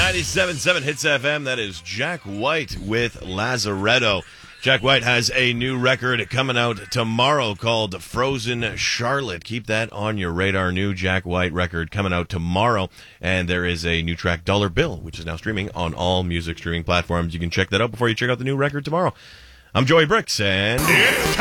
97.7 Hits FM. That is Jack White with Lazaretto. Jack White has a new record coming out tomorrow called Frozen Charlotte. Keep that on your radar. New Jack White record coming out tomorrow. And there is a new track, Dollar Bill, which is now streaming on all music streaming platforms. You can check that out before you check out the new record tomorrow. I'm Joey Bricks, and...